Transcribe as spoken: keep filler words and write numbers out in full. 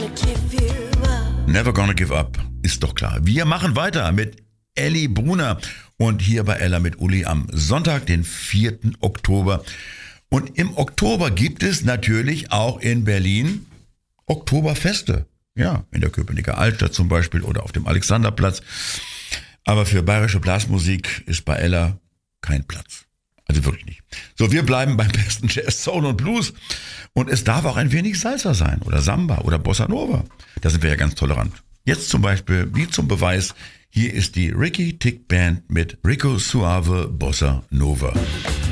Never gonna give up, ist doch klar. Wir machen weiter mit Elli Brunner und hier bei Ella mit Uli am Sonntag, den vierten Oktober. Und im Oktober gibt es natürlich auch in Berlin Oktoberfeste. Ja, in der Köpenicker Altstadt zum Beispiel oder auf dem Alexanderplatz. Aber für bayerische Blasmusik ist bei Ella kein Platz. Also wirklich nicht. So, wir bleiben beim besten Jazz, Soul und Blues. Und es darf auch ein wenig Salsa sein oder Samba oder Bossa Nova. Da sind wir ja ganz tolerant. Jetzt zum Beispiel, wie zum Beweis, hier ist die Ricky Tick Band mit Rico Suave Bossa Nova.